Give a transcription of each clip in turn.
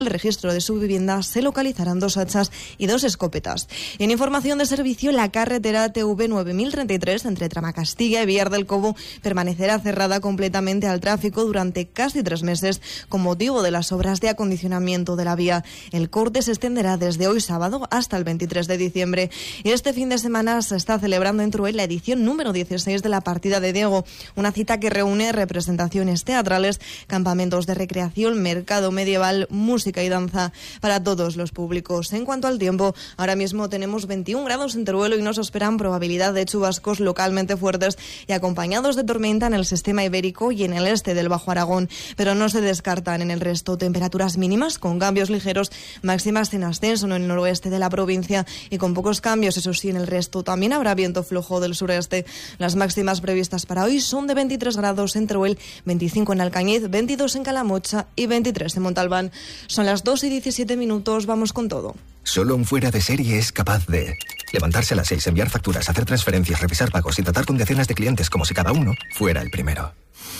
el registro de su vivienda se localizarán 2 hachas y 2 escopetas. En información de servicio, la carretera TV 9033 entre Tramacastilla y Villar del Cobo permanecerá cerrada completamente al tráfico durante casi 3 meses con motivo de las obras de acondicionamiento de la vía. El corte se extenderá desde hoy sábado hasta el 23 de diciembre. Y este fin de semana se está celebrando en Teruel la edición número 16 de la Partida de Diego, una cita que reúne representaciones teatrales, campamentos de recreación, mercado medieval, música y danza para todos los públicos. En cuanto al tiempo, ahora mismo tenemos 21 grados en Teruel y nos esperan probabilidad de chubascos localmente fuertes y acompañados de tormenta en el sistema ibérico y en el este del Bajo Aragón, pero no se descartan en el resto temperaturas mínimas con cambios ligeros, máximas en ascenso en el noroeste de la provincia y con pocos cambios, eso sí, en el resto. También habrá viento flojo del sureste. Las máximas previstas para hoy son de 23 grados en Teruel, 25 en Alcañiz, 22 en Calamocha y 23 en Montalbán. Son las 2:17, vamos con todo. Solo un fuera de serie es capaz de levantarse a las 6, enviar facturas, hacer transferencias, revisar pagos y tratar con decenas de clientes como si cada uno fuera el primero.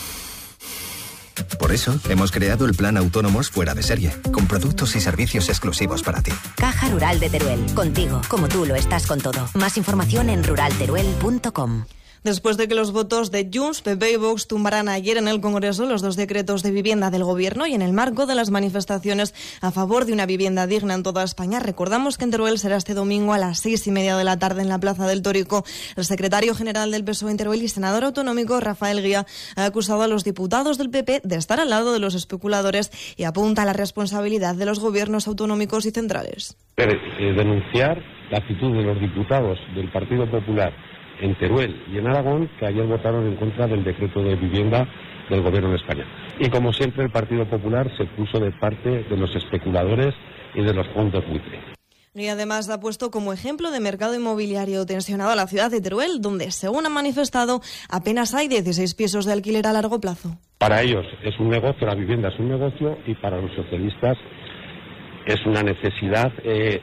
Por eso, hemos creado el plan Autónomos Fuera de Serie, con productos y servicios exclusivos para ti. Caja Rural de Teruel, contigo, como tú lo estás con todo. Más información en ruralteruel.com. Después de que los votos de Junts, PP y Vox tumbaran ayer en el Congreso los 2 decretos de vivienda del Gobierno y en el marco de las manifestaciones a favor de una vivienda digna en toda España, recordamos que en Teruel será este domingo a las 6:30 de la tarde en la Plaza del Tórico. El secretario general del PSOE en Teruel y senador autonómico, Rafael Guía, ha acusado a los diputados del PP de estar al lado de los especuladores y apunta a la responsabilidad de los gobiernos autonómicos y centrales. Denunciar la actitud de los diputados del Partido Popular en Teruel y en Aragón, que ayer votaron en contra del decreto de vivienda del Gobierno de España. Y como siempre, el Partido Popular se puso de parte de los especuladores y de los fondos buitre. Y además ha puesto como ejemplo de mercado inmobiliario tensionado a la ciudad de Teruel, donde, según han manifestado, apenas hay 16 pisos de alquiler a largo plazo. Para ellos es un negocio, la vivienda es un negocio, y para los socialistas es una necesidad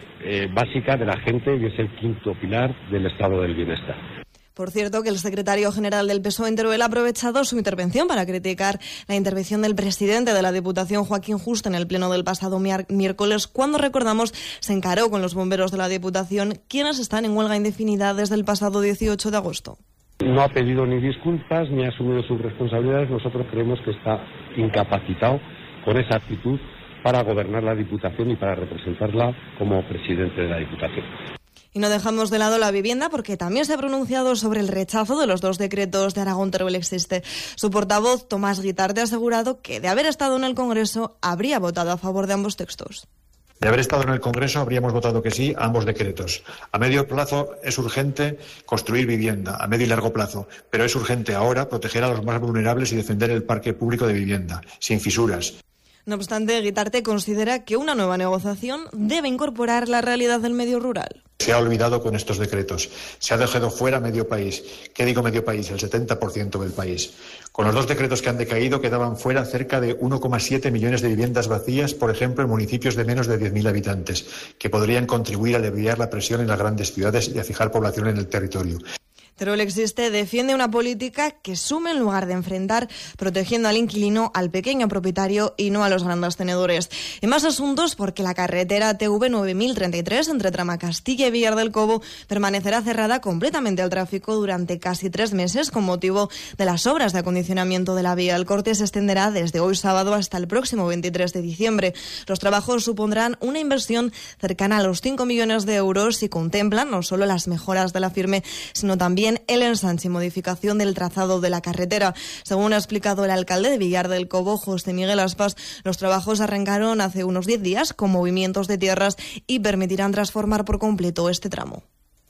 básica de la gente y es el quinto pilar del estado del bienestar. Por cierto, que el secretario general del PSOE en Teruel ha aprovechado su intervención para criticar la intervención del presidente de la Diputación, Joaquín Justo, en el pleno del pasado miércoles, cuando, recordamos, se encaró con los bomberos de la Diputación, quienes están en huelga indefinida desde el pasado 18 de agosto. No ha pedido ni disculpas ni ha asumido sus responsabilidades. Nosotros creemos que está incapacitado con esa actitud para gobernar la Diputación y para representarla como presidente de la Diputación. Y no dejamos de lado la vivienda porque también se ha pronunciado sobre el rechazo de los 2 decretos de Aragón Teruel Existe. Su portavoz, Tomás Guitarte, ha asegurado que de haber estado en el Congreso habría votado a favor de ambos textos. De haber estado en el Congreso habríamos votado que sí a ambos decretos. A medio plazo es urgente construir vivienda, a medio y largo plazo, pero es urgente ahora proteger a los más vulnerables y defender el parque público de vivienda, sin fisuras. No obstante, Guitarte considera que una nueva negociación debe incorporar la realidad del medio rural. Se ha olvidado con estos decretos. Se ha dejado fuera medio país. ¿Qué digo medio país? El 70% del país. Con los 2 decretos que han decaído quedaban fuera cerca de 1,7 millones de viviendas vacías, por ejemplo, en municipios de menos de 10.000 habitantes, que podrían contribuir a aliviar la presión en las grandes ciudades y a fijar población en el territorio. Teruel Existe defiende una política que sume en lugar de enfrentar, protegiendo al inquilino, al pequeño propietario y no a los grandes tenedores. Y más asuntos porque la carretera TV 9033 entre Tramacastilla y Villar del Cobo permanecerá cerrada completamente al tráfico durante casi 3 meses con motivo de las obras de acondicionamiento de la vía. El corte se extenderá desde hoy sábado hasta el próximo 23 de diciembre. Los trabajos supondrán una inversión cercana a los 5 millones de euros y contemplan no solo las mejoras de la firme, sino también el ensanche y modificación del trazado de la carretera. Según ha explicado el alcalde de Villar del Cobo, José Miguel Aspas, los trabajos arrancaron hace unos 10 días con movimientos de tierras y permitirán transformar por completo este tramo.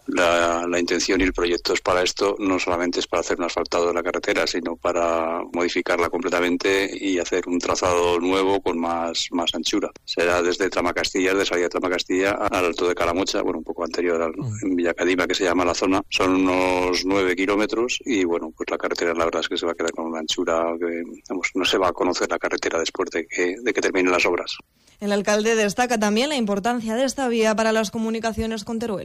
La intención y el proyecto es para esto, no solamente es para hacer un asfaltado de la carretera, sino para modificarla completamente y hacer un trazado nuevo con más anchura. Será desde Tramacastilla, de salida de Tramacastilla al Alto de Calamocha, un poco anterior en Villacadima, que se llama la zona. Son unos 9 kilómetros y pues la carretera la verdad es que se va a quedar con una anchura que no se va a conocer la carretera después de que terminen las obras. El alcalde destaca también la importancia de esta vía para las comunicaciones con Teruel.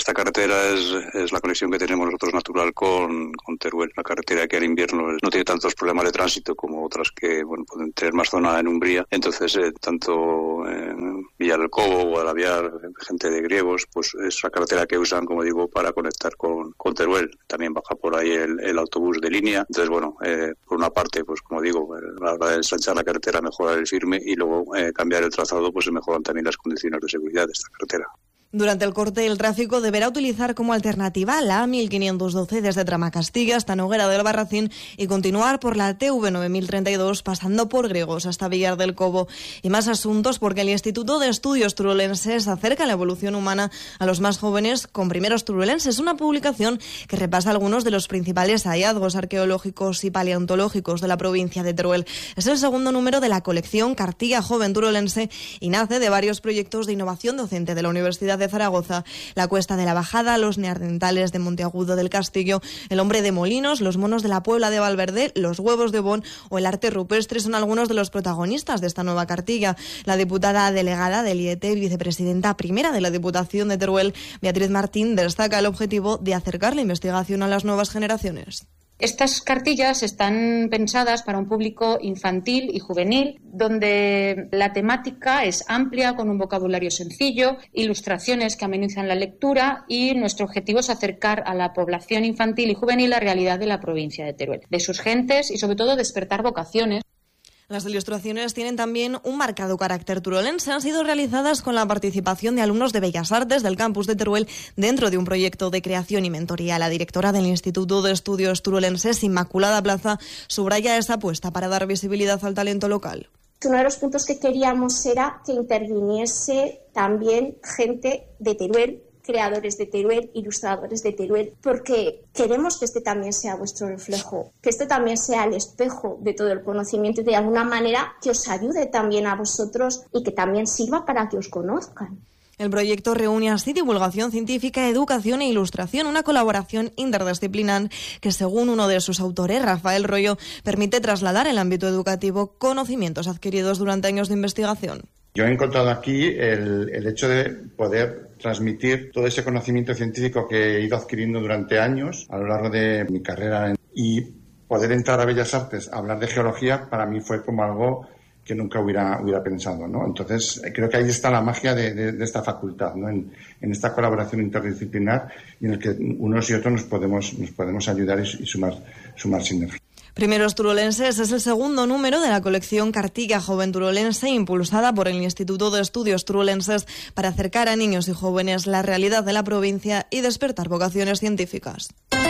Esta carretera es la conexión que tenemos nosotros natural con Teruel, la carretera que al invierno no tiene tantos problemas de tránsito como otras que pueden tener más zona en Umbría. Entonces, tanto Villa del Cobo, Guadalaviar, gente de Griegos, pues es la carretera que usan, como digo, para conectar con Teruel. También baja por ahí el autobús de línea. Entonces, por una parte, pues como digo, a la hora de ensanchar la carretera, mejorar el firme y luego cambiar el trazado, pues se mejoran también las condiciones de seguridad de esta carretera. Durante el corte, el tráfico deberá utilizar como alternativa la A1512 desde Tramacastilla hasta Noguera del Barracín y continuar por la TV 9032 pasando por Griegos hasta Villar del Cobo. Y más asuntos porque el Instituto de Estudios Turolenses acerca la evolución humana a los más jóvenes con Primeros Turolenses, una publicación que repasa algunos de los principales hallazgos arqueológicos y paleontológicos de la provincia de Teruel. Es el segundo número de la colección Cartilla Joven Turolense y nace de varios proyectos de innovación docente de la Universidad de Zaragoza, la Cuesta de la Bajada, los neandertales de Monteagudo del Castillo, el Hombre de Molinos, los monos de la Puebla de Valverde, los huevos de Bon o el arte rupestre son algunos de los protagonistas de esta nueva cartilla. La diputada delegada del IET, vicepresidenta primera de la Diputación de Teruel, Beatriz Martín, destaca el objetivo de acercar la investigación a las nuevas generaciones. Estas cartillas están pensadas para un público infantil y juvenil, donde la temática es amplia, con un vocabulario sencillo, ilustraciones que amenizan la lectura y nuestro objetivo es acercar a la población infantil y juvenil la realidad de la provincia de Teruel, de sus gentes y sobre todo despertar vocaciones. Las ilustraciones tienen también un marcado carácter turolense. Han sido realizadas con la participación de alumnos de Bellas Artes del campus de Teruel dentro de un proyecto de creación y mentoría. La directora del Instituto de Estudios Turolenses, Inmaculada Plaza, subraya esa apuesta para dar visibilidad al talento local. Uno de los puntos que queríamos era que interviniese también gente de Teruel, creadores de Teruel, ilustradores de Teruel, porque queremos que este también sea vuestro reflejo, que este también sea el espejo de todo el conocimiento y de alguna manera que os ayude también a vosotros y que también sirva para que os conozcan. El proyecto reúne así divulgación científica, educación e ilustración, una colaboración interdisciplinar que, según uno de sus autores, Rafael Rollo, permite trasladar al ámbito educativo conocimientos adquiridos durante años de investigación. Yo he encontrado aquí el hecho de poder transmitir todo ese conocimiento científico que he ido adquiriendo durante años a lo largo de mi carrera y poder entrar a Bellas Artes a hablar de geología para mí fue como algo que nunca hubiera pensado, ¿no? Entonces creo que ahí está la magia de esta facultad, ¿no? En esta colaboración interdisciplinar y en el que unos y otros nos podemos ayudar y sumar sinergia. Primeros Turolenses es el segundo número de la colección Cartilla Joven Turolense, impulsada por el Instituto de Estudios Turolenses para acercar a niños y jóvenes la realidad de la provincia y despertar vocaciones científicas.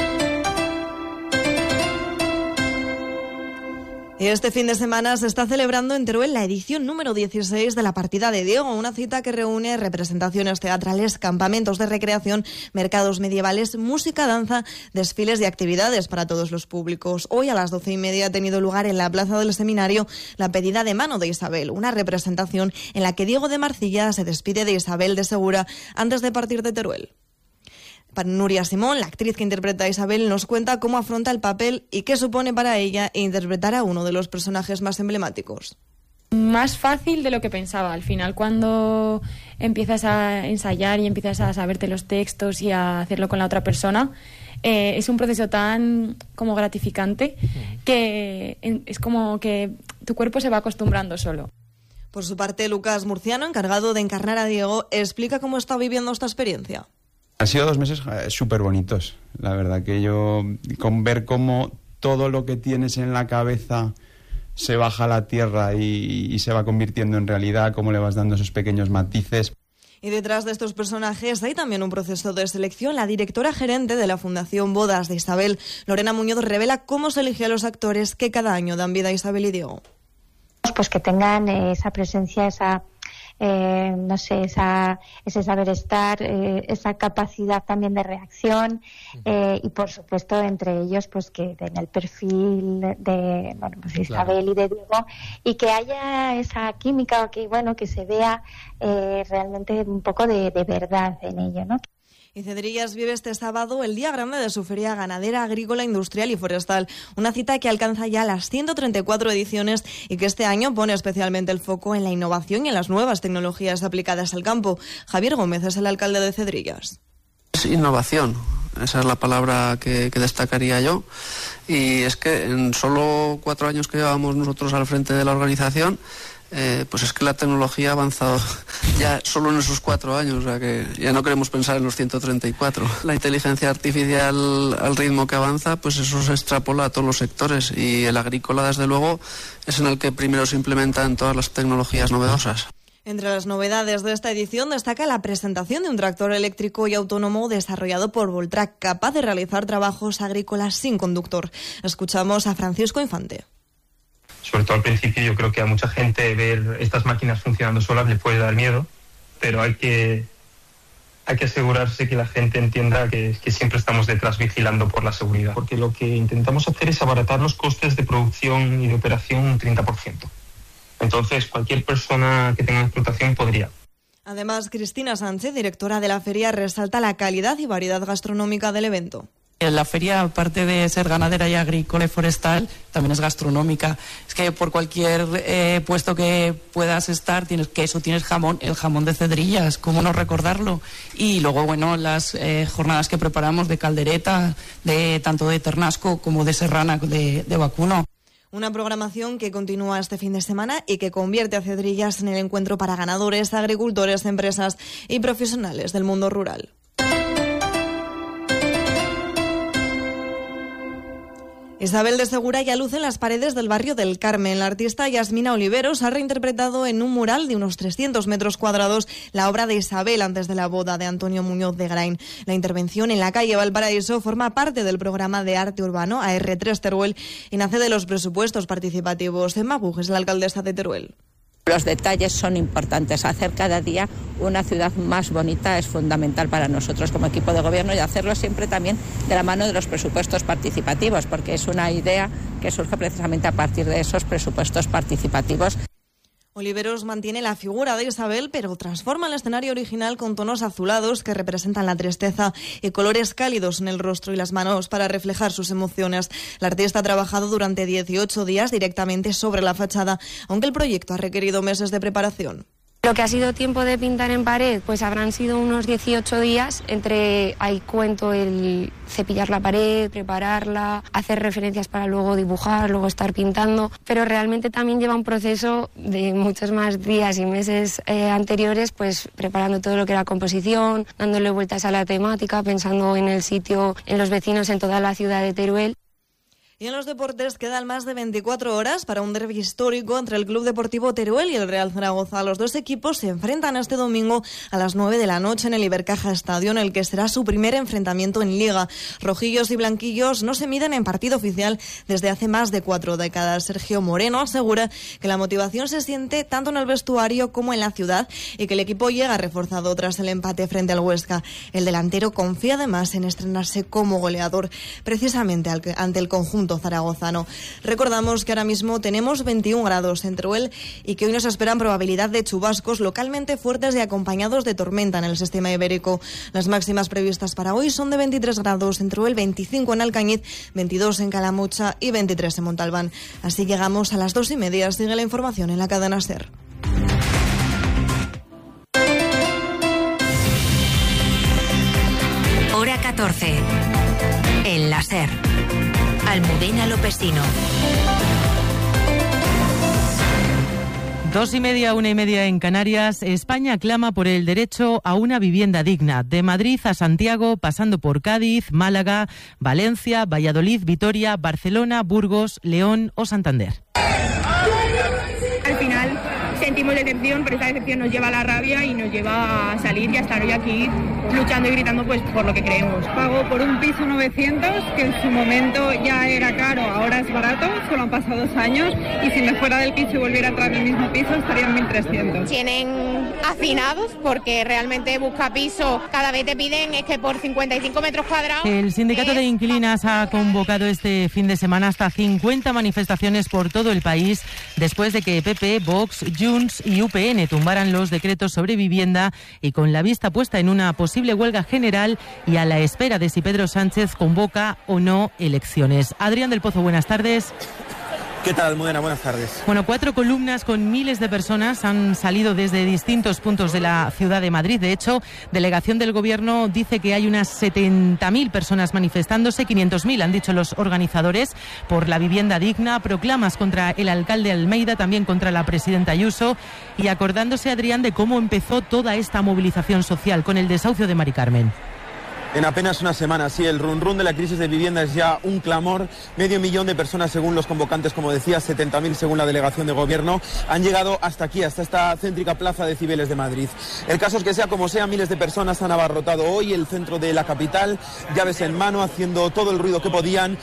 Y este fin de semana se está celebrando en Teruel la edición número 16 de la Partida de Diego, una cita que reúne representaciones teatrales, campamentos de recreación, mercados medievales, música, danza, desfiles y actividades para todos los públicos. Hoy a las 12:30 ha tenido lugar en la Plaza del Seminario la pedida de mano de Isabel, una representación en la que Diego de Marcilla se despide de Isabel de Segura antes de partir de Teruel. Nuria Simón, la actriz que interpreta a Isabel, nos cuenta cómo afronta el papel y qué supone para ella interpretar a uno de los personajes más emblemáticos. Más fácil de lo que pensaba. Al final, cuando empiezas a ensayar y empiezas a saberte los textos y a hacerlo con la otra persona, es un proceso tan como gratificante que es como que tu cuerpo se va acostumbrando solo. Por su parte, Lucas Murciano, encargado de encarnar a Diego, explica cómo está viviendo esta experiencia. Han sido 2 meses súper bonitos, la verdad, que yo con ver cómo todo lo que tienes en la cabeza se baja a la tierra y se va convirtiendo en realidad, cómo le vas dando esos pequeños matices. Y detrás de estos personajes hay también un proceso de selección. La directora gerente de la Fundación Bodas de Isabel, Lorena Muñoz, revela cómo se elige a los actores que cada año dan vida a Isabel y Diego. Pues que tengan esa presencia, ese saber estar, esa capacidad también de reacción y por supuesto entre ellos pues que den el perfil de Isabel y de Diego y que haya esa química que se vea realmente un poco de verdad en ello, ¿no? Y Cedrillas vive este sábado el día grande de su feria ganadera, agrícola, industrial y forestal. Una cita que alcanza ya las 134 ediciones y que este año pone especialmente el foco en la innovación y en las nuevas tecnologías aplicadas al campo. Javier Gómez es el alcalde de Cedrillas. Es innovación, esa es la palabra que destacaría yo. Y es que en solo 4 años que llevamos nosotros al frente de la organización, pues es que la tecnología ha avanzado ya solo en esos 4 años, o sea que ya no queremos pensar en los 134. La inteligencia artificial, al ritmo que avanza, pues eso se extrapola a todos los sectores, y el agrícola, desde luego, es en el que primero se implementan todas las tecnologías novedosas. Entre las novedades de esta edición destaca la presentación de un tractor eléctrico y autónomo desarrollado por Voltrac, capaz de realizar trabajos agrícolas sin conductor. Escuchamos a Francisco Infante. Sobre todo al principio, yo creo que a mucha gente ver estas máquinas funcionando solas le puede dar miedo, pero hay que asegurarse que la gente entienda que siempre estamos detrás vigilando por la seguridad, porque lo que intentamos hacer es abaratar los costes de producción y de operación un 30%. Entonces, cualquier persona que tenga explotación podría. Además, Cristina Sánchez, directora de la feria, resalta la calidad y variedad gastronómica del evento. La feria, aparte de ser ganadera y agrícola y forestal, también es gastronómica. Es que por cualquier puesto que puedas estar, tienes queso, tienes jamón, el jamón de Cedrillas, ¿cómo no recordarlo? Y luego, bueno, las jornadas que preparamos de caldereta, tanto de ternasco como de serrana, de vacuno. Una programación que continúa este fin de semana y que convierte a Cedrillas en el encuentro para ganadores, agricultores, empresas y profesionales del mundo rural. Isabel de Segura ya luce en las paredes del barrio del Carmen. La artista Yasmina Oliveros ha reinterpretado en un mural de unos 300 metros cuadrados la obra de Isabel antes de la boda de Antonio Muñoz de Grain. La intervención en la calle Valparaíso forma parte del programa de arte urbano AR3 Teruel y nace de los presupuestos participativos. Emma Buj es la alcaldesa de Teruel. Los detalles son importantes. Hacer cada día una ciudad más bonita es fundamental para nosotros como equipo de gobierno, y hacerlo siempre también de la mano de los presupuestos participativos, porque es una idea que surge precisamente a partir de esos presupuestos participativos. Oliveros mantiene la figura de Isabel, pero transforma el escenario original con tonos azulados que representan la tristeza y colores cálidos en el rostro y las manos para reflejar sus emociones. La artista ha trabajado durante 18 días directamente sobre la fachada, aunque el proyecto ha requerido meses de preparación. Lo que ha sido tiempo de pintar en pared, pues habrán sido unos 18 días. Ahí cuento el cepillar la pared, prepararla, hacer referencias para luego dibujar, luego estar pintando. Pero realmente también lleva un proceso de muchos más días y meses anteriores, pues preparando todo lo que era composición, dándole vueltas a la temática, pensando en el sitio, en los vecinos, en toda la ciudad de Teruel. Y en los deportes quedan más de 24 horas para un derbi histórico entre el Club Deportivo Teruel y el Real Zaragoza. Los dos equipos se enfrentan este domingo a las 9 de la noche en el Ibercaja Estadio, en el que será su primer enfrentamiento en Liga. Rojillos y blanquillos no se miden en partido oficial desde hace más de 4 décadas. Sergio Moreno asegura que la motivación se siente tanto en el vestuario como en la ciudad y que el equipo llega reforzado tras el empate frente al Huesca. El delantero confía además en estrenarse como goleador precisamente ante el conjunto zaragozano. Recordamos que ahora mismo tenemos 21 grados en Teruel y que hoy nos esperan probabilidad de chubascos localmente fuertes y acompañados de tormenta en el sistema ibérico. Las máximas previstas para hoy son de 23 grados en Teruel, 25 en Alcañiz, 22 en Calamucha y 23 en Montalbán. Así llegamos a las 2:30. Sigue la información en la cadena SER. Hora 14. En la SER. Almudena Lopesino. 2:30, 1:30 en Canarias. España clama por el derecho a una vivienda digna. De Madrid a Santiago, pasando por Cádiz, Málaga, Valencia, Valladolid, Vitoria, Barcelona, Burgos, León o Santander. Al final sentimos decepción, pero esa decepción nos lleva a la rabia y nos lleva a salir y a estar hoy aquí luchando y gritando pues por lo que creemos. Pago por un piso 900, que en su momento ya era caro, ahora es barato, solo han pasado 2 años, y si me fuera del piso y volviera a entrar en el mismo piso estaría en 1.300. Tienen hacinados porque realmente busca piso, cada vez te piden es que por 55 metros cuadrados. El sindicato de inquilinas ha convocado este fin de semana hasta 50 manifestaciones por todo el país después de que PP, Vox, Junts y UPN tumbaran los decretos sobre vivienda, y con la vista puesta en una posible huelga general y a la espera de si Pedro Sánchez convoca o no elecciones. Adrián del Pozo, buenas tardes. ¿Qué tal, Almudena? Buenas tardes. Bueno, 4 columnas con miles de personas han salido desde distintos puntos de la ciudad de Madrid. De hecho, delegación del Gobierno dice que hay unas 70.000 personas manifestándose, 500.000 han dicho los organizadores, por la vivienda digna, proclamas contra el alcalde Almeida, también contra la presidenta Ayuso, y acordándose, Adrián, de cómo empezó toda esta movilización social con el desahucio de Mari Carmen. En apenas una semana, sí, el run-run de la crisis de vivienda es ya un clamor. 500.000 de personas, según los convocantes, como decía, 70.000 según la delegación de Gobierno, han llegado hasta aquí, hasta esta céntrica plaza de Cibeles de Madrid. El caso es que sea como sea, miles de personas han abarrotado hoy el centro de la capital, llaves en mano, haciendo todo el ruido que podían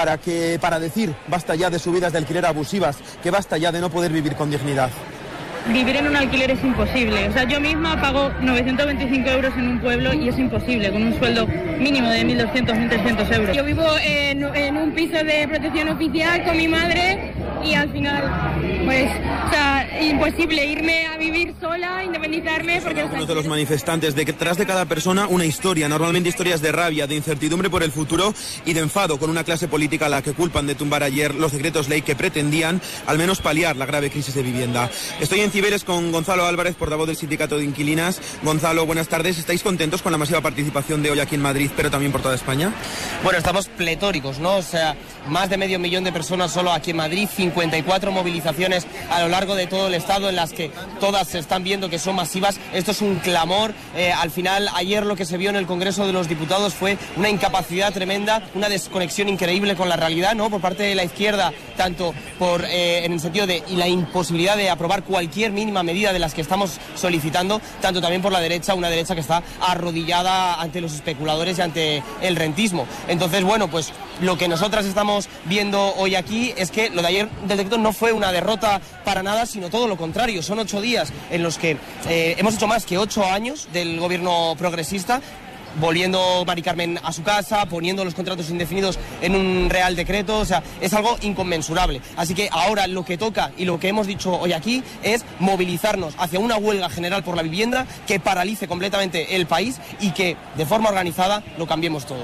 para decir basta ya de subidas de alquiler abusivas, que basta ya de no poder vivir con dignidad. Vivir en un alquiler es imposible. O sea, yo misma pago 925 euros en un pueblo y es imposible, con un sueldo mínimo de 1.200, 1.300 euros. Yo vivo en un piso de protección oficial con mi madre y al final, pues, o sea, imposible irme a vivir sola, independizarme. Porque algunos de los manifestantes, detrás de cada persona una historia, normalmente historias de rabia, de incertidumbre por el futuro y de enfado con una clase política a la que culpan de tumbar ayer los decretos ley que pretendían al menos paliar la grave crisis de vivienda. Estoy en Cibeles con Gonzalo Álvarez, portavoz del Sindicato de Inquilinas. Gonzalo, buenas tardes. ¿Estáis contentos con la masiva participación de hoy aquí en Madrid, pero también por toda España? Bueno, estamos pletóricos, ¿no? O sea, más de 500.000 de personas solo aquí en Madrid, 54 movilizaciones a lo largo de todo el Estado en las que todas se están viendo que son masivas. Esto es un clamor. Al final, ayer lo que se vio en el Congreso de los Diputados fue una incapacidad tremenda, una desconexión increíble con la realidad, ¿no? Por parte de la izquierda, tanto en el sentido de la imposibilidad de aprobar cualquier mínima medida de las que estamos solicitando, tanto también por la derecha, una derecha que está arrodillada ante los especuladores y ante el rentismo. Entonces, bueno, pues lo que nosotras estamos viendo hoy aquí es que lo de ayer del decreto no fue una derrota para nada, sino todo lo contrario. Son 8 días en los que hemos hecho más que 8 años del gobierno progresista, volviendo Mari Carmen a su casa, poniendo los contratos indefinidos en un real decreto. O sea, es algo inconmensurable. Así que ahora lo que toca y lo que hemos dicho hoy aquí es movilizarnos hacia una huelga general por la vivienda que paralice completamente el país y que de forma organizada lo cambiemos todo.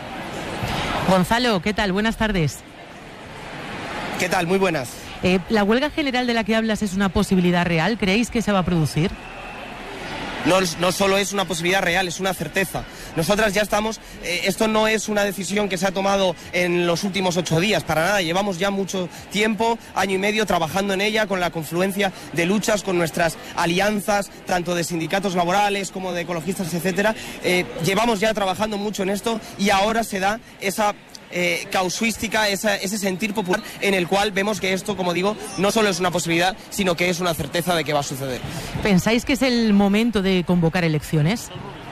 Gonzalo, ¿qué tal? Buenas tardes. ¿Qué tal? Muy buenas. ¿La huelga general de la que hablas es una posibilidad real? ¿Creéis que se va a producir? No solo es una posibilidad real, es una certeza. Nosotras ya estamos, esto no es una decisión que se ha tomado en los últimos 8 días, para nada. Llevamos ya mucho tiempo, año y medio, trabajando en ella, con la confluencia de luchas, con nuestras alianzas, tanto de sindicatos laborales como de ecologistas, etcétera. Llevamos ya trabajando mucho en esto y ahora se da esa casuística, ese sentir popular en el cual vemos que esto, como digo, no solo es una posibilidad, sino que es una certeza de que va a suceder. ¿Pensáis que es el momento de convocar elecciones?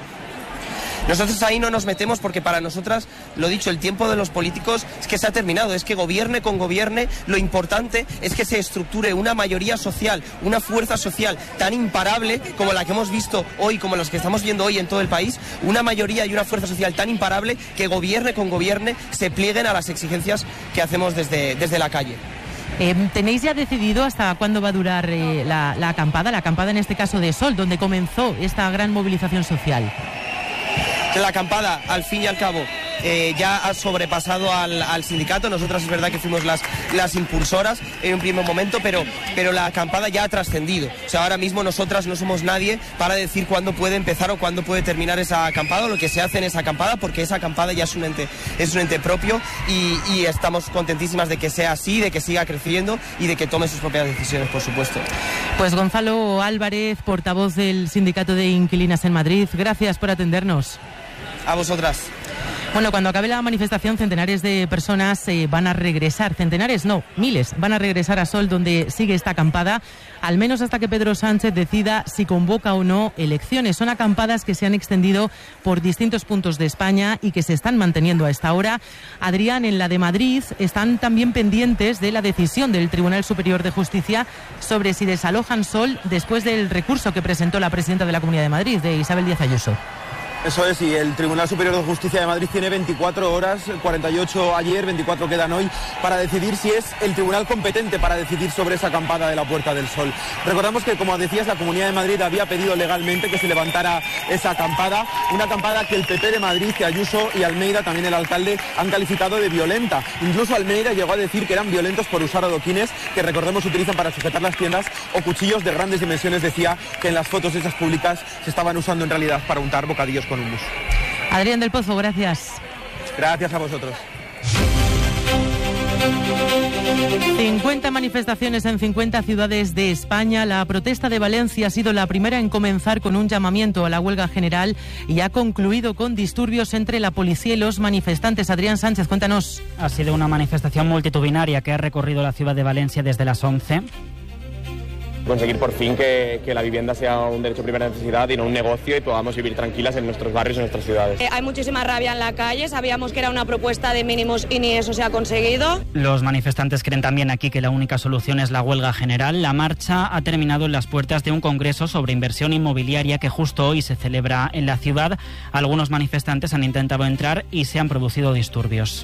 Nosotros ahí no nos metemos porque para nosotras, lo dicho, el tiempo de los políticos es que se ha terminado, es que gobierne con gobierne, lo importante es que se estructure una mayoría social, una fuerza social tan imparable como la que hemos visto hoy, como las que estamos viendo hoy en todo el país, una mayoría y una fuerza social tan imparable que gobierne con gobierne, se plieguen a las exigencias que hacemos desde la calle. ¿Tenéis ya decidido hasta cuándo va a durar la acampada en este caso de Sol, donde comenzó esta gran movilización social? La acampada, al fin y al cabo, ya ha sobrepasado al sindicato. Nosotras es verdad que fuimos las impulsoras en un primer momento, pero la acampada ya ha trascendido. O sea, ahora mismo nosotras no somos nadie para decir cuándo puede empezar o cuándo puede terminar esa acampada o lo que se hace en esa acampada, porque esa acampada ya es un ente propio y estamos contentísimas de que sea así, de que siga creciendo y de que tome sus propias decisiones, por supuesto. Pues Gonzalo Álvarez, portavoz del Sindicato de Inquilinas en Madrid, gracias por atendernos. A vosotras. Bueno, cuando acabe la manifestación, centenares de personas van a regresar, centenares no, miles, van a regresar a Sol, donde sigue esta acampada, al menos hasta que Pedro Sánchez decida si convoca o no elecciones. Son acampadas que se han extendido por distintos puntos de España y que se están manteniendo a esta hora. Adrián, en la de Madrid están también pendientes de la decisión del Tribunal Superior de Justicia sobre si desalojan Sol después del recurso que presentó la presidenta de la Comunidad de Madrid, de Isabel Díaz Ayuso. Eso es, y el Tribunal Superior de Justicia de Madrid tiene 24 horas, 48 ayer, 24 quedan hoy, para decidir si es el tribunal competente para decidir sobre esa acampada de la Puerta del Sol. Recordamos que, como decías, la Comunidad de Madrid había pedido legalmente que se levantara esa acampada, una acampada que el PP de Madrid, que Ayuso y Almeida, también el alcalde, han calificado de violenta. Incluso Almeida llegó a decir que eran violentos por usar adoquines, que recordemos utilizan para sujetar las tiendas, o cuchillos de grandes dimensiones. Decía que en las fotos esas públicas se estaban usando en realidad para untar bocadillos con hummus. Adrián del Pozo, gracias. Gracias a vosotros. 50 manifestaciones en 50 ciudades de España. La protesta de Valencia ha sido la primera en comenzar con un llamamiento a la huelga general y ha concluido con disturbios entre la policía y los manifestantes. Adrián Sánchez, cuéntanos. Ha sido una manifestación multitudinaria que ha recorrido la ciudad de Valencia desde las 11. Conseguir por fin que la vivienda sea un derecho de primera necesidad y no un negocio, y podamos vivir tranquilas en nuestros barrios y en nuestras ciudades. Hay muchísima rabia en la calle, sabíamos que era una propuesta de mínimos y ni eso se ha conseguido. Los manifestantes creen también aquí que la única solución es la huelga general. La marcha ha terminado en las puertas de un congreso sobre inversión inmobiliaria que justo hoy se celebra en la ciudad. Algunos manifestantes han intentado entrar y se han producido disturbios.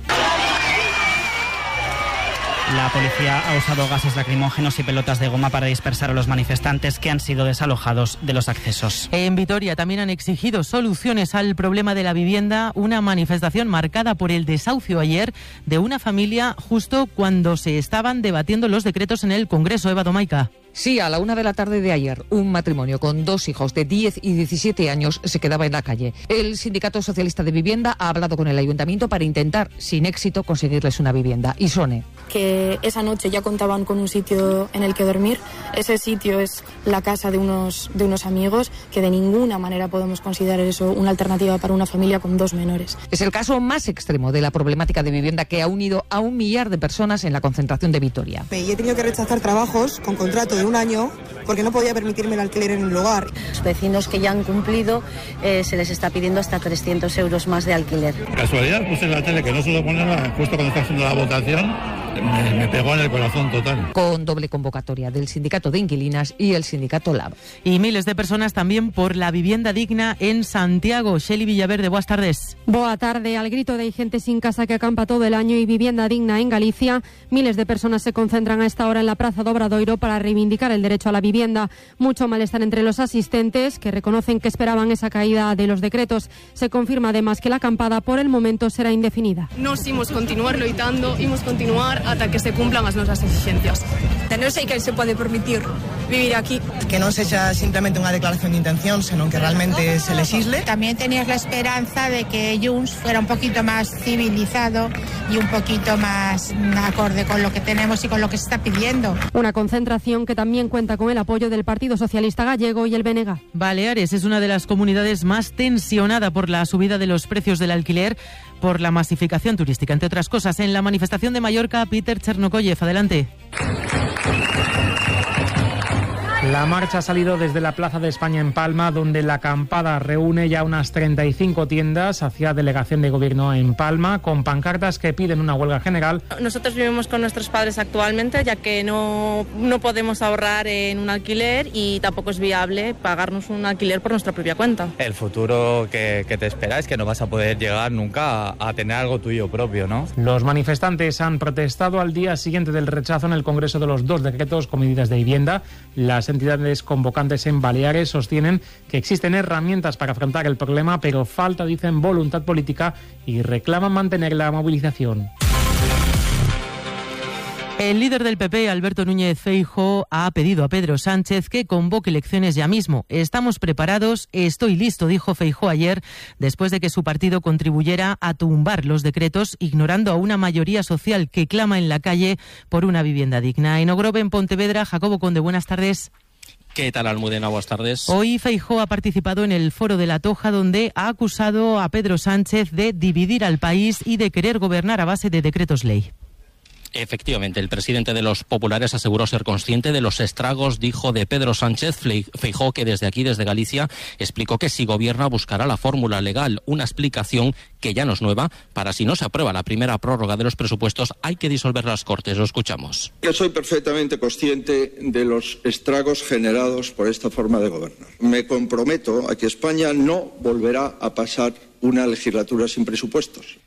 La policía ha usado gases lacrimógenos y pelotas de goma para dispersar a los manifestantes, que han sido desalojados de los accesos. En Vitoria también han exigido soluciones al problema de la vivienda, una manifestación marcada por el desahucio ayer de una familia justo cuando se estaban debatiendo los decretos en el Congreso. Eva Domaica. Sí, a la 1 de la tarde de ayer, un matrimonio con 2 hijos de 10 y 17 años se quedaba en la calle. El Sindicato Socialista de Vivienda ha hablado con el Ayuntamiento para intentar, sin éxito, conseguirles una vivienda. Isone. Que esa noche ya contaban con un sitio en el que dormir. Ese sitio es la casa de unos amigos, que de ninguna manera podemos considerar eso una alternativa para una familia con 2 menores. Es el caso más extremo de la problemática de vivienda que ha unido a 1 millar de personas en la concentración de Vitoria. Y he tenido que rechazar trabajos con contrato de 1 año porque no podía permitirme el alquiler en el lugar. Los vecinos que ya han cumplido se les está pidiendo hasta 300 euros más de alquiler. Casualidad, puse en la tele que no suelo ponerla justo cuando está haciendo la votación, me pegó en el corazón total. Con doble convocatoria del Sindicato de Inquilinas y el Sindicato LAB. Y miles de personas también por la vivienda digna en Santiago. Sheli Villaverde, buenas tardes. Boa tarde. Al grito de hay gente sin casa que acampa todo el año y vivienda digna en Galicia, miles de personas se concentran a esta hora en la Praza do Obradoiro para reivindicar el derecho a la vivienda. Mucho malestar entre los asistentes, que reconocen que esperaban esa caída de los decretos. Se confirma además que la acampada por el momento será indefinida. Nos imos continuar loitando, imos continuar ata que se cumplan as nosas exigencias. Non sei que se pode permitir vivir aquí. Que non sexa simplemente unha declaración de intención, senón que realmente se legisle. También tenías la esperanza de que Junts fuera un poquito más civilizado y un poquito más acorde con lo que tenemos y con lo que se está pidiendo. Una concentración que también cuenta con el apoyo del Partido Socialista Gallego y el BNG. Baleares es una de las comunidades más tensionada por la subida de los precios del alquiler, por la masificación turística, entre otras cosas. En la manifestación de Mallorca, Peter Chernokoyev, adelante. La marcha ha salido desde la Plaza de España en Palma, donde la acampada reúne ya unas 35 tiendas hacia delegación de gobierno en Palma, con pancartas que piden una huelga general. Nosotros vivimos con nuestros padres actualmente, ya que no podemos ahorrar en un alquiler y tampoco es viable pagarnos un alquiler por nuestra propia cuenta. El futuro que te espera es que no vas a poder llegar nunca a tener algo tuyo propio, ¿no? Los manifestantes han protestado al día siguiente del rechazo en el Congreso de los 2 decretos con medidas de vivienda. Las entidades convocantes en Baleares sostienen que existen herramientas para afrontar el problema, pero falta, dicen, voluntad política y reclaman mantener la movilización. El líder del PP, Alberto Núñez Feijóo, ha pedido a Pedro Sánchez que convoque elecciones ya mismo. Estamos preparados, estoy listo, dijo Feijóo ayer, después de que su partido contribuyera a tumbar los decretos, ignorando a una mayoría social que clama en la calle por una vivienda digna. En Ogrove, en Pontevedra, Jacobo Conde, buenas tardes. ¿Qué tal, Almudena? Buenas tardes. Hoy Feijóo ha participado en el Foro de la Toja, donde ha acusado a Pedro Sánchez de dividir al país y de querer gobernar a base de decretos ley. Efectivamente, el presidente de los populares aseguró ser consciente de los estragos, dijo, de Pedro Sánchez. Feijóo, que desde aquí, desde Galicia, explicó que si gobierna buscará la fórmula legal, una explicación que ya no es nueva. Para si no se aprueba la primera prórroga de los presupuestos, hay que disolver las Cortes. Lo escuchamos. Yo soy perfectamente consciente de los estragos generados por esta forma de gobernar. Me comprometo a que España no volverá a pasar una legislatura sin presupuestos.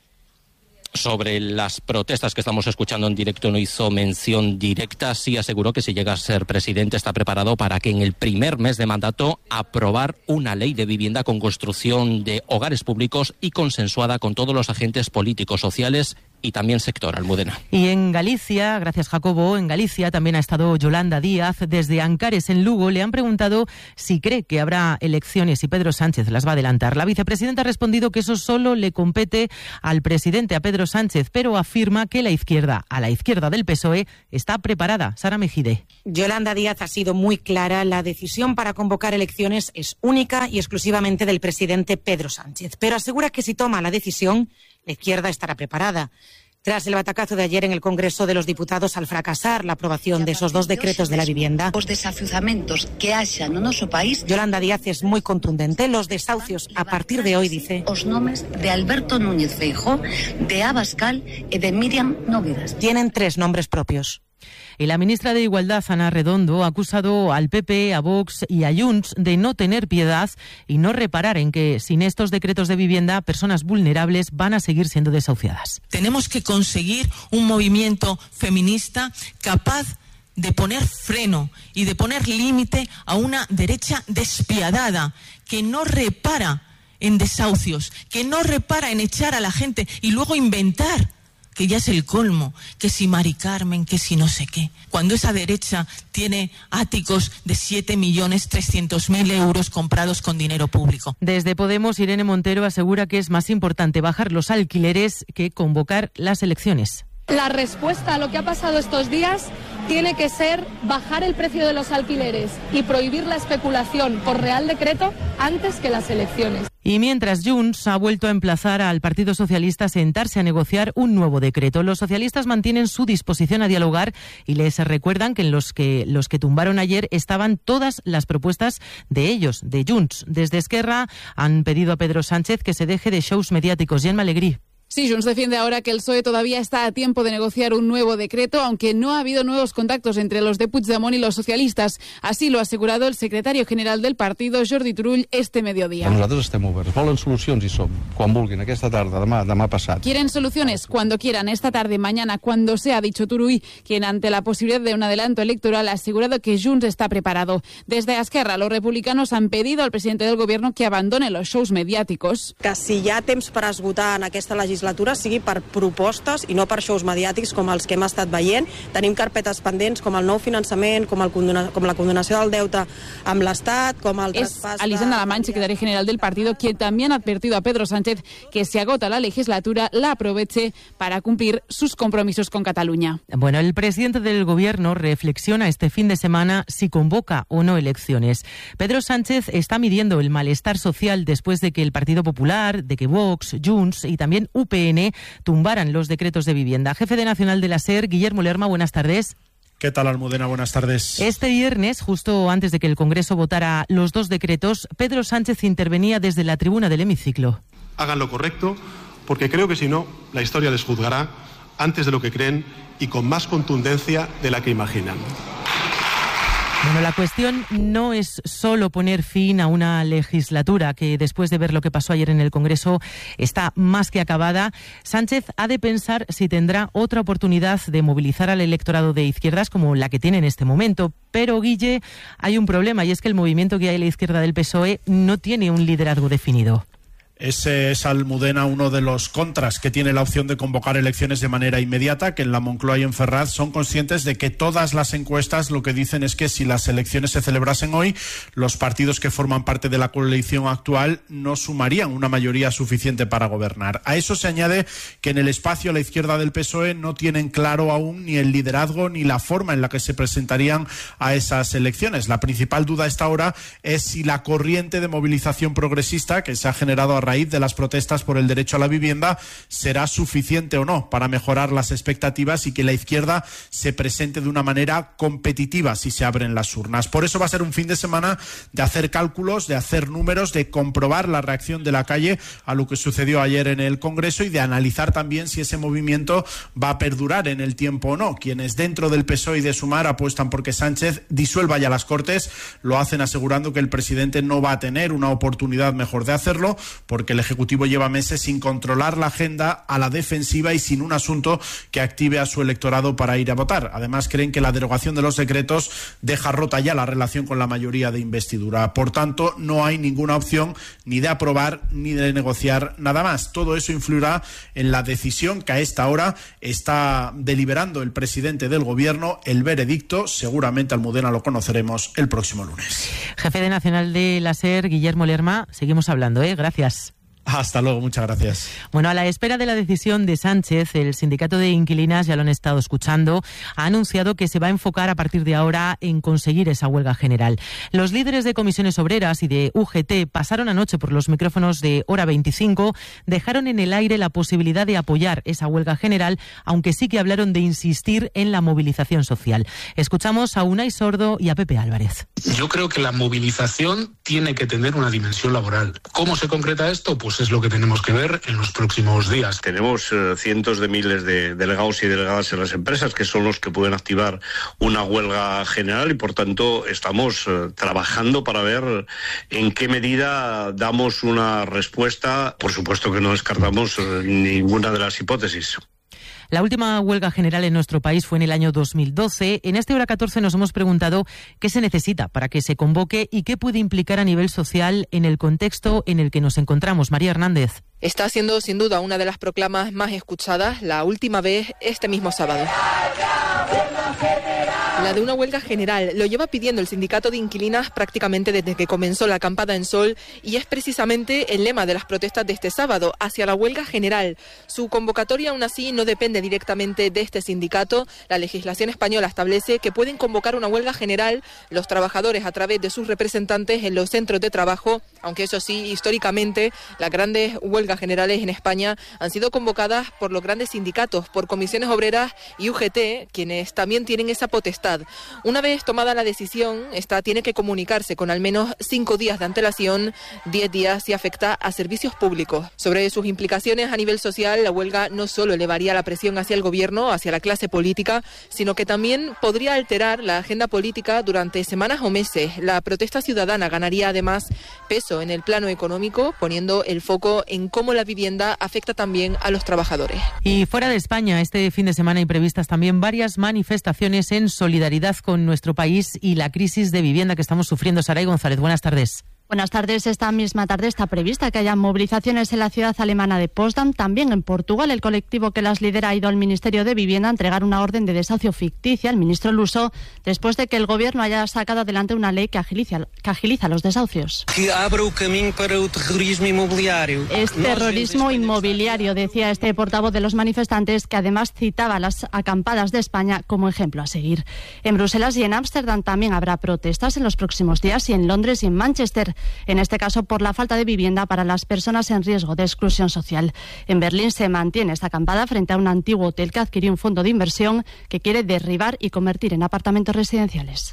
Sobre las protestas que estamos escuchando en directo no hizo mención directa, sí aseguró que si llega a ser presidente está preparado para que en el primer mes de mandato aprobar una ley de vivienda con construcción de hogares públicos y consensuada con todos los agentes políticos, sociales y también sector. Almudena. Y en Galicia, gracias Jacobo, en Galicia también ha estado Yolanda Díaz. Desde Ancares, en Lugo, le han preguntado si cree que habrá elecciones y Pedro Sánchez las va a adelantar. La vicepresidenta ha respondido que eso solo le compete al presidente, a Pedro Sánchez, pero afirma que la izquierda, a la izquierda del PSOE, está preparada. Sara Mejide. Yolanda Díaz ha sido muy clara. La decisión para convocar elecciones es única y exclusivamente del presidente Pedro Sánchez, pero asegura que si toma la decisión, la izquierda estará preparada. Tras el batacazo de ayer en el Congreso de los Diputados al fracasar la aprobación de esos dos decretos de la vivienda, os desafiuzamentos que haxa no noso país, Yolanda Díaz es muy contundente. Los desahucios a partir de hoy, dice, os nomes de Alberto Núñez Feijóo, de Abascal e de Míriam Nogueras. Tienen 3 nombres propios. Y la ministra de Igualdad, Ana Redondo, ha acusado al PP, a Vox y a Junts de no tener piedad y no reparar en que sin estos decretos de vivienda personas vulnerables van a seguir siendo desahuciadas. Tenemos que conseguir un movimiento feminista capaz de poner freno y de poner límite a una derecha despiadada que no repara en desahucios, que no repara en echar a la gente y luego inventar, que ya es el colmo, que si Mari Carmen, que si no sé qué. Cuando esa derecha tiene áticos de 7.300.000 euros comprados con dinero público. Desde Podemos, Irene Montero asegura que es más importante bajar los alquileres que convocar las elecciones. La respuesta a lo que ha pasado estos días tiene que ser bajar el precio de los alquileres y prohibir la especulación por Real Decreto antes que las elecciones. Y mientras Junts ha vuelto a emplazar al Partido Socialista a sentarse a negociar un nuevo decreto, los socialistas mantienen su disposición a dialogar y les recuerdan que en los que tumbaron ayer estaban todas las propuestas de ellos, de Junts. Desde Esquerra han pedido a Pedro Sánchez que se deje de shows mediáticos. Gemma Alegrí. Sí, Junts defiende ahora que el PSOE todavía está a tiempo de negociar un nuevo decreto, aunque no ha habido nuevos contactos entre los de Puigdemont y los socialistas. Así lo ha asegurado el secretario general del partido, Jordi Turull, este mediodía. Nosaltres estem oberts. Volen solucions i som. Quan vulguin, aquesta tarda, demà passat. Quieren soluciones cuando quieran, esta tarde, mañana, cuando sea, ha dicho Turull, quien ante la posibilidad de un adelanto electoral ha asegurado que Junts está preparado. Desde Esquerra, los republicanos han pedido al presidente del gobierno que abandone los shows mediáticos. Que si hi ha temps per esgotar en aquesta legislatura sigui per propostes i no per shows mediàtics com els que hem estat veient. Tenim carpetes pendents com el nou finançament, com la condonació del deute amb l'Estat, com el traspàs... Es Alisanda Alamany, secretaria general del partido, quien también ha advertido a Pedro Sánchez que si agota la legislatura la aproveche para cumplir sus compromisos con Cataluña. Bueno, el presidente del gobierno reflexiona este fin de semana si convoca o no elecciones. Pedro Sánchez está midiendo el malestar social después de que el Partido Popular, de que Vox, Junts y también UPN tumbaran los decretos de vivienda. Jefe de Nacional de la SER, Guillermo Lerma, buenas tardes. ¿Qué tal, Almudena? Buenas tardes. Este viernes, justo antes de que el Congreso votara los dos decretos, Pedro Sánchez intervenía desde la tribuna del hemiciclo. Hagan lo correcto, porque creo que si no, la historia les juzgará antes de lo que creen y con más contundencia de la que imaginan. Bueno, la cuestión no es solo poner fin a una legislatura que después de ver lo que pasó ayer en el Congreso está más que acabada. Sánchez ha de pensar si tendrá otra oportunidad de movilizar al electorado de izquierdas como la que tiene en este momento. Pero, Guille, hay un problema y es que el movimiento que hay a la izquierda del PSOE no tiene un liderazgo definido. Ese es, Almudena, uno de los contras que tiene la opción de convocar elecciones de manera inmediata, que en la Moncloa y en Ferraz son conscientes de que todas las encuestas lo que dicen es que si las elecciones se celebrasen hoy, los partidos que forman parte de la coalición actual no sumarían una mayoría suficiente para gobernar. A eso se añade que en el espacio a la izquierda del PSOE no tienen claro aún ni el liderazgo ni la forma en la que se presentarían a esas elecciones. La principal duda a esta hora es si la corriente de movilización progresista que se ha generado a raíz de las protestas por el derecho a la vivienda será suficiente o no para mejorar las expectativas y que la izquierda se presente de una manera competitiva si se abren las urnas. Por eso va a ser un fin de semana de hacer cálculos, de hacer números, de comprobar la reacción de la calle a lo que sucedió ayer en el Congreso y de analizar también si ese movimiento va a perdurar en el tiempo o no. Quienes dentro del PSOE y de Sumar apuestan porque Sánchez disuelva ya las Cortes, lo hacen asegurando que el presidente no va a tener una oportunidad mejor de hacerlo, porque el Ejecutivo lleva meses sin controlar la agenda, a la defensiva y sin un asunto que active a su electorado para ir a votar. Además, creen que la derogación de los decretos deja rota ya la relación con la mayoría de investidura. Por tanto, no hay ninguna opción ni de aprobar ni de negociar nada más. Todo eso influirá en la decisión que a esta hora está deliberando el presidente del Gobierno. El veredicto, seguramente Almudena lo conoceremos el próximo lunes. Jefe de Nacional de la SER, Guillermo Lerma, seguimos hablando, Gracias. Hasta luego, muchas gracias. Bueno, a la espera de la decisión de Sánchez, el sindicato de inquilinas, ya lo han estado escuchando, ha anunciado que se va a enfocar a partir de ahora en conseguir esa huelga general. Los líderes de comisiones obreras y de UGT pasaron anoche por los micrófonos de Hora 25, dejaron en el aire la posibilidad de apoyar esa huelga general, aunque sí que hablaron de insistir en la movilización social. Escuchamos a Unai Sordo y a Pepe Álvarez. Yo creo que la movilización tiene que tener una dimensión laboral. ¿Cómo se concreta esto? Pues es lo que tenemos que ver en los próximos días. Tenemos cientos de miles de delegados y delegadas en las empresas que son los que pueden activar una huelga general y por tanto estamos trabajando para ver en qué medida damos una respuesta. Por supuesto que no descartamos ninguna de las hipótesis. La última huelga general en nuestro país fue en el año 2012. En este Hora 14 nos hemos preguntado qué se necesita para que se convoque y qué puede implicar a nivel social en el contexto en el que nos encontramos. María Hernández. Está siendo sin duda una de las proclamas más escuchadas, la última vez este mismo sábado. La de una huelga general lo lleva pidiendo el sindicato de inquilinas prácticamente desde que comenzó la acampada en Sol y es precisamente el lema de las protestas de este sábado, hacia la huelga general. Su convocatoria aún así no depende directamente de este sindicato. La legislación española establece que pueden convocar una huelga general los trabajadores a través de sus representantes en los centros de trabajo, aunque eso sí, históricamente las grandes huelgas generales en España han sido convocadas por los grandes sindicatos, por comisiones obreras y UGT, quienes también tienen esa potestad. Una vez tomada la decisión, esta tiene que comunicarse con al menos 5 días de antelación, 10 días si afecta a servicios públicos. Sobre sus implicaciones a nivel social, la huelga no solo elevaría la presión hacia el gobierno, hacia la clase política, sino que también podría alterar la agenda política durante semanas o meses. La protesta ciudadana ganaría además peso en el plano económico, poniendo el foco en cómo la vivienda afecta también a los trabajadores. Y fuera de España, este fin de semana hay previstas también varias manifestaciones en solidaridad con nuestro país y la crisis de vivienda que estamos sufriendo. Saray González, buenas tardes. Buenas tardes. Esta misma tarde está prevista que haya movilizaciones en la ciudad alemana de Potsdam. También en Portugal, el colectivo que las lidera ha ido al Ministerio de Vivienda a entregar una orden de desahucio ficticia al ministro luso después de que el gobierno haya sacado adelante una ley que agiliza los desahucios. Que abra el camino para el terrorismo inmobiliario. Es terrorismo inmobiliario, decía este portavoz de los manifestantes, que además citaba las acampadas de España como ejemplo a seguir. En Bruselas y en Ámsterdam también habrá protestas en los próximos días, y en Londres y en Manchester. En este caso por la falta de vivienda para las personas en riesgo de exclusión social. En Berlín se mantiene esta acampada frente a un antiguo hotel que adquirió un fondo de inversión que quiere derribar y convertir en apartamentos residenciales.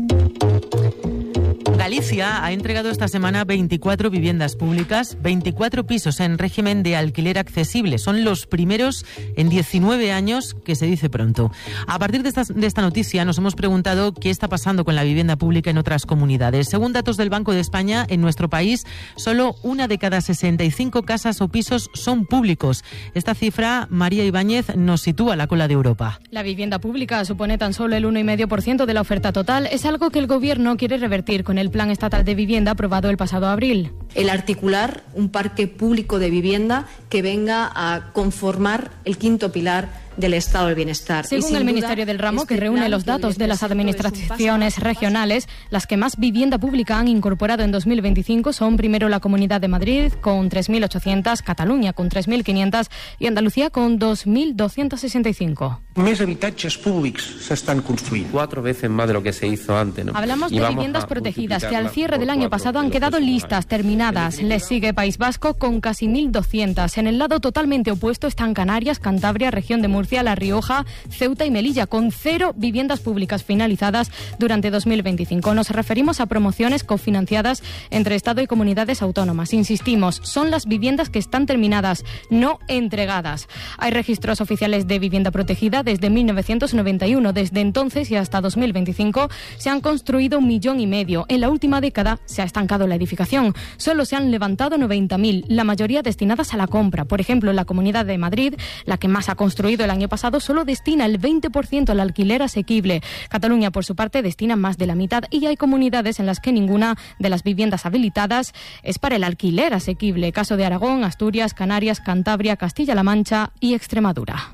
Galicia ha entregado esta semana 24 viviendas públicas, 24 pisos en régimen de alquiler accesible. Son los primeros en 19 años, que se dice pronto. A partir de esta noticia nos hemos preguntado qué está pasando con la vivienda pública en otras comunidades. Según datos del Banco de España, en nuestro país solo 1 de cada 65 casas o pisos son públicos. Esta cifra, María Ibáñez, nos sitúa a la cola de Europa. La vivienda pública supone tan solo el 1,5% de la oferta total. Es algo que el Gobierno quiere revertir con el Plan Estatal de Vivienda aprobado el pasado abril. El articular un parque público de vivienda que venga a conformar el quinto pilar del estado del bienestar. Según el Ministerio del Ramo, que reúne los datos de las administraciones regionales, las que más vivienda pública han incorporado en 2025 son primero la Comunidad de Madrid con 3.800, Cataluña con 3.500 y Andalucía con 2.265. Més habitatges públics s'estan construint. 4 veces más de lo que se hizo antes, ¿no? Hablamos de viviendas protegidas que al cierre del año pasado han quedado listas, terminadas. Les sigue País Vasco con casi 1.200. En el lado totalmente opuesto están Canarias, Cantabria, Región de Murcia, La Rioja, Ceuta y Melilla, con 0 viviendas públicas finalizadas durante 2025. Nos referimos a promociones cofinanciadas entre Estado y comunidades autónomas. Insistimos, son las viviendas que están terminadas, no entregadas. Hay registros oficiales de vivienda protegida desde 1991. Desde entonces y hasta 2025 se han construido 1,5 millones. En la última década se ha estancado la edificación. Solo se han levantado 90.000, la mayoría destinadas a la compra. Por ejemplo, en la Comunidad de Madrid, la que más ha construido el año pasado, solo destina el 20% al alquiler asequible. Cataluña, por su parte, destina más de la mitad, y hay comunidades en las que ninguna de las viviendas habilitadas es para el alquiler asequible. Caso de Aragón, Asturias, Canarias, Cantabria, Castilla-La Mancha y Extremadura.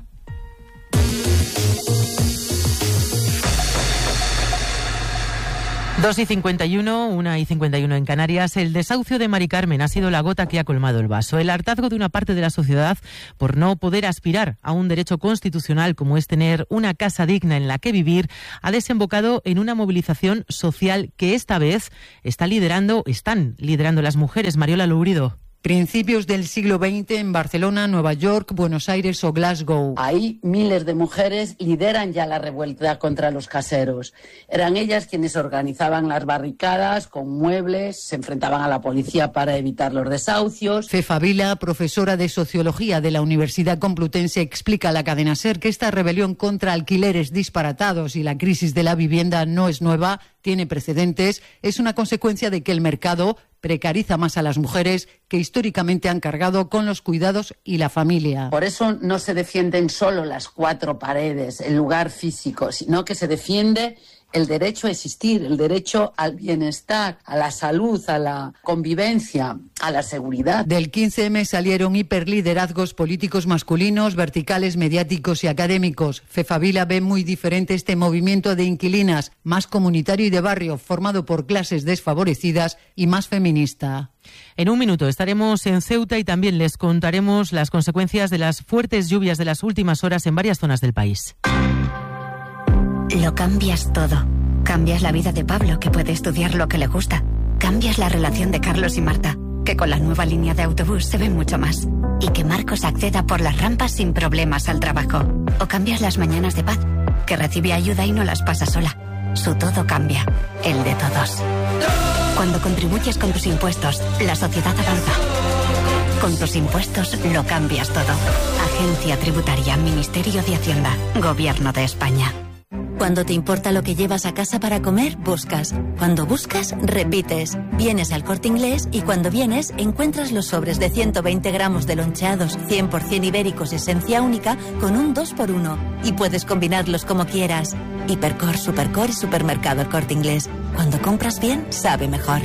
Dos y 51, 1:51 en Canarias. El desahucio de Mari Carmen ha sido la gota que ha colmado el vaso. El hartazgo de una parte de la sociedad por no poder aspirar a un derecho constitucional como es tener una casa digna en la que vivir ha desembocado en una movilización social que esta vez están liderando las mujeres. Mariola Lourido. Principios del siglo XX en Barcelona, Nueva York, Buenos Aires o Glasgow. Ahí miles de mujeres lideran ya la revuelta contra los caseros. Eran ellas quienes organizaban las barricadas con muebles, se enfrentaban a la policía para evitar los desahucios. Fefa Vila, profesora de Sociología de la Universidad Complutense, explica a la cadena SER que esta rebelión contra alquileres disparatados y la crisis de la vivienda no es nueva, tiene precedentes, es una consecuencia de que el mercado precariza más a las mujeres que históricamente han cargado con los cuidados y la familia. Por eso no se defienden solo las 4 paredes, el lugar físico, sino que se defiende el derecho a existir, el derecho al bienestar, a la salud, a la convivencia, a la seguridad. Del 15M salieron hiperliderazgos políticos masculinos, verticales, mediáticos y académicos. Fefa Vila ve muy diferente este movimiento de inquilinas, más comunitario y de barrio, formado por clases desfavorecidas y más feminista. En un minuto estaremos en Ceuta y también les contaremos las consecuencias de las fuertes lluvias de las últimas horas en varias zonas del país. Lo cambias todo. Cambias la vida de Pablo, que puede estudiar lo que le gusta. Cambias la relación de Carlos y Marta, que con la nueva línea de autobús se ven mucho más. Y que Marcos acceda por las rampas sin problemas al trabajo. O cambias las mañanas de Paz, que recibe ayuda y no las pasa sola. Su todo cambia, el de todos. Cuando contribuyes con tus impuestos, la sociedad avanza. Con tus impuestos lo cambias todo. Agencia Tributaria, Ministerio de Hacienda, Gobierno de España. Cuando te importa lo que llevas a casa para comer, buscas. Cuando buscas, repites. Vienes al Corte Inglés y cuando vienes encuentras los sobres de 120 gramos de loncheados 100% ibéricos esencia única con un 2x1. Y puedes combinarlos como quieras. Hipercor, Supercor y Supermercado El Corte Inglés. Cuando compras bien, sabe mejor.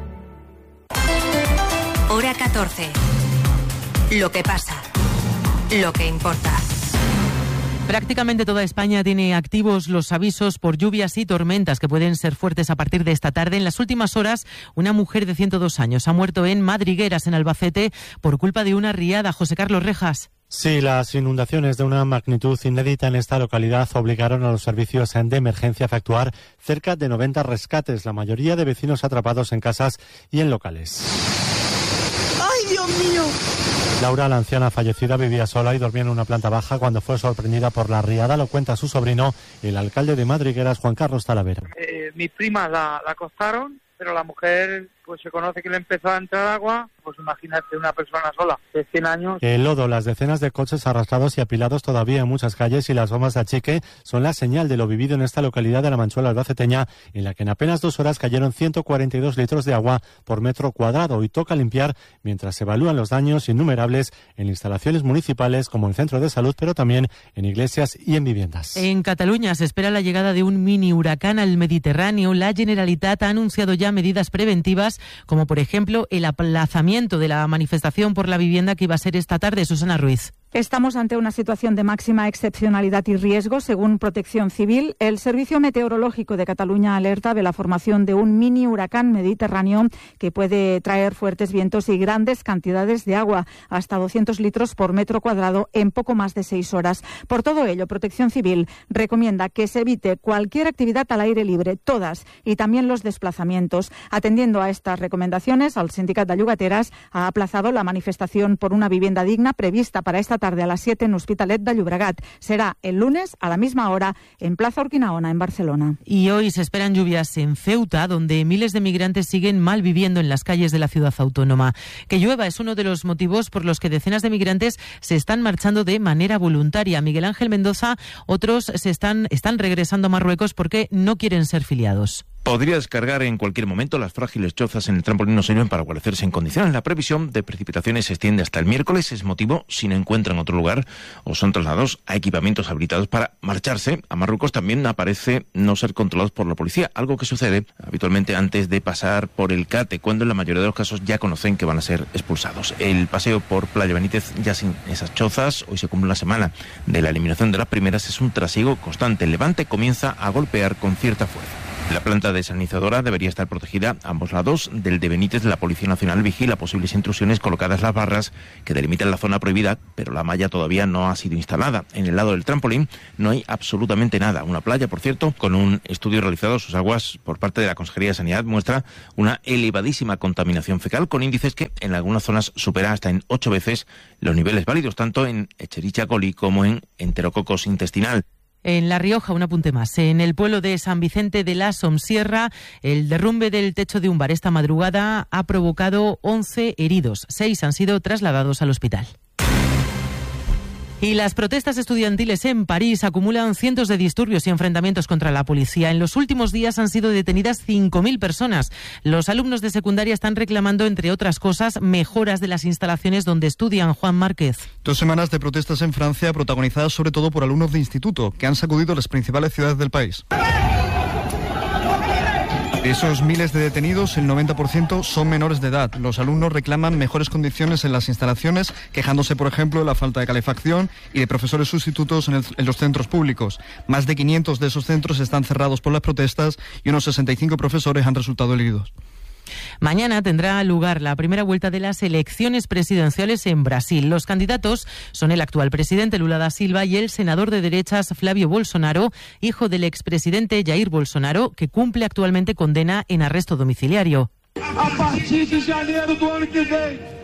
Hora 14. Lo que pasa. Lo que importa. Prácticamente toda España tiene activos los avisos por lluvias y tormentas que pueden ser fuertes a partir de esta tarde. En las últimas horas, una mujer de 102 años ha muerto en Madrigueras, en Albacete, por culpa de una riada. José Carlos Rejas. Sí, las inundaciones de una magnitud inédita en esta localidad obligaron a los servicios de emergencia a efectuar cerca de 90 rescates, la mayoría de vecinos atrapados en casas y en locales. ¡Ay, Dios mío! Laura, la anciana fallecida, vivía sola y dormía en una planta baja cuando fue sorprendida por la riada. Lo cuenta su sobrino, el alcalde de Madrigueras, Juan Carlos Talavera. Mis primas la acostaron, pero la mujer pues se conoce que le empezó a entrar agua, pues imagínate una persona sola de 100 años. El lodo, las decenas de coches arrastrados y apilados todavía en muchas calles y las bombas de achique son la señal de lo vivido en esta localidad de la Manchuela albaceteña, en la que en apenas 2 horas cayeron 142 litros de agua por metro cuadrado, y toca limpiar mientras se evalúan los daños innumerables en instalaciones municipales como el centro de salud, pero también en iglesias y en viviendas. En Cataluña se espera la llegada de un mini huracán al Mediterráneo. La Generalitat ha anunciado ya medidas preventivas, como por ejemplo el aplazamiento de la manifestación por la vivienda que iba a ser esta tarde. Susana Ruiz. Estamos ante una situación de máxima excepcionalidad y riesgo, según Protección Civil. El Servicio Meteorológico de Cataluña alerta de la formación de un mini huracán mediterráneo que puede traer fuertes vientos y grandes cantidades de agua, hasta 200 litros por metro cuadrado en poco más de 6 horas. Por todo ello, Protección Civil recomienda que se evite cualquier actividad al aire libre, todas, y también los desplazamientos. Atendiendo a estas recomendaciones, el Sindicat de Llogateres ha aplazado la manifestación por una vivienda digna prevista para esta tarde a las 7 en Hospitalet de Llobregat. Será el lunes a la misma hora en Plaza Urquinaona, en Barcelona. Y hoy se esperan lluvias en Ceuta, donde miles de migrantes siguen mal viviendo en las calles de la ciudad autónoma. Que llueva es uno de los motivos por los que decenas de migrantes se están marchando de manera voluntaria. Miguel Ángel Mendoza, otros están regresando a Marruecos porque no quieren ser filiados. Podría descargar en cualquier momento. Las frágiles chozas en el trampolín no sirven para guarecerse en condiciones. La previsión de precipitaciones se extiende hasta el miércoles. Es motivo, si no encuentran otro lugar o son trasladados a equipamientos habilitados para marcharse a Marruecos, también aparece no ser controlados por la policía, algo que sucede habitualmente antes de pasar por el CATE, cuando en la mayoría de los casos ya conocen que van a ser expulsados. El paseo por Playa Benítez, ya sin esas chozas, hoy se cumple una semana de la eliminación de las primeras, es un trasiego constante. El Levante comienza a golpear con cierta fuerza. La planta desalinizadora debería estar protegida a ambos lados del de Benítez. La Policía Nacional vigila posibles intrusiones colocadas las barras que delimitan la zona prohibida, pero la malla todavía no ha sido instalada. En el lado del trampolín no hay absolutamente nada. Una playa, por cierto, con un estudio realizado, sus aguas por parte de la Consejería de Sanidad muestra una elevadísima contaminación fecal, con índices que en algunas zonas supera hasta en 8 veces los niveles válidos, tanto en Escherichia coli como en enterococos intestinal. En La Rioja, un apunte más. En el pueblo de San Vicente de la Somsierra, el derrumbe del techo de un bar esta madrugada ha provocado 11 heridos. 6 han sido trasladados al hospital. Y las protestas estudiantiles en París acumulan cientos de disturbios y enfrentamientos contra la policía. En los últimos días han sido detenidas 5.000 personas. Los alumnos de secundaria están reclamando, entre otras cosas, mejoras de las instalaciones donde estudian. Juan Márquez. 2 semanas de protestas en Francia, protagonizadas sobre todo por alumnos de instituto, que han sacudido las principales ciudades del país. De esos miles de detenidos, el 90% son menores de edad. Los alumnos reclaman mejores condiciones en las instalaciones, quejándose, por ejemplo, de la falta de calefacción y de profesores sustitutos en los centros públicos. Más de 500 de esos centros están cerrados por las protestas y unos 65 profesores han resultado heridos. Mañana tendrá lugar la primera vuelta de las elecciones presidenciales en Brasil. Los candidatos son el actual presidente Lula da Silva y el senador de derechas Flávio Bolsonaro, hijo del expresidente Jair Bolsonaro, que cumple actualmente condena en arresto domiciliario. A partir de janeiro do ano que vem,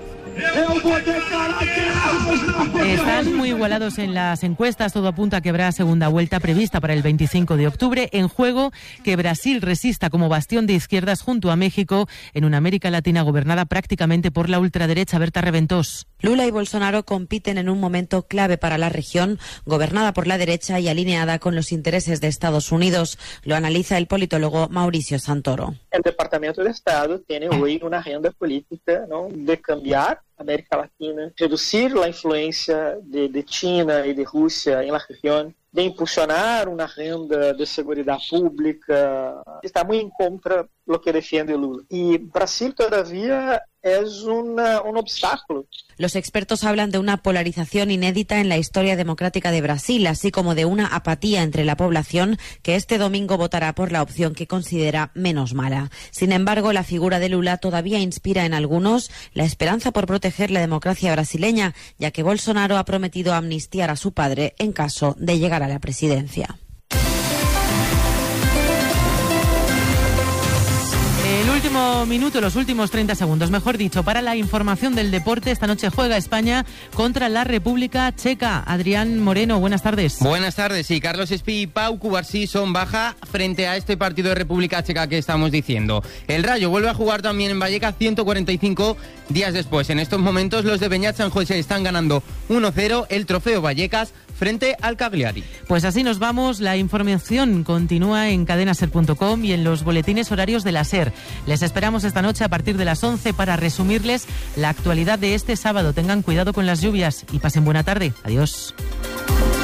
están muy igualados en las encuestas. Todo apunta a que habrá segunda vuelta prevista para el 25 de octubre. En juego que Brasil resista como bastión de izquierdas junto a México en una América Latina gobernada prácticamente por la ultraderecha. Berta Reventós. Lula y Bolsonaro compiten en un momento clave para la región, gobernada por la derecha y alineada con los intereses de Estados Unidos. Lo analiza el politólogo Mauricio Santoro. El Departamento de Estado tiene hoy una agenda política, ¿no?, de cambiar América Latina, reducir la influencia de China y de Rusia en la región, de impulsionar una agenda de seguridad pública. Está muy en contra lo que defiende Lula. Y Brasil todavía es un obstáculo. Los expertos hablan de una polarización inédita en la historia democrática de Brasil, así como de una apatía entre la población que este domingo votará por la opción que considera menos mala. Sin embargo, la figura de Lula todavía inspira en algunos la esperanza por proteger la democracia brasileña, ya que Bolsonaro ha prometido amnistiar a su padre en caso de llegar a la presidencia. Último minuto, los últimos 30 segundos, mejor dicho, para la información del deporte. Esta noche juega España contra la República Checa. Adrián Moreno, buenas tardes. Buenas tardes, sí. Carlos Espí y Pau Cubarsí son baja frente a este partido de República Checa que estamos diciendo. El Rayo vuelve a jugar también en Vallecas 145 días después. En estos momentos los de Beñat San José están ganando 1-0 el trofeo Vallecas frente al Cagliari. Pues así nos vamos. La información continúa en cadenaser.com y en los boletines horarios de la SER. Les esperamos esta noche a partir de las 11 para resumirles la actualidad de este sábado. Tengan cuidado con las lluvias y pasen buena tarde. Adiós.